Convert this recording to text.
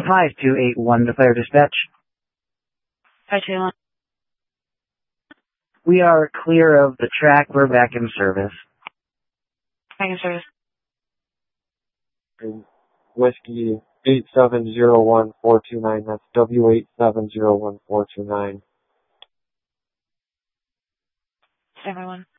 5281 to fire dispatch. 5281. We are clear of the track. We're back in service. Back in service. Whiskey 8701429. That's W8701429. Everyone.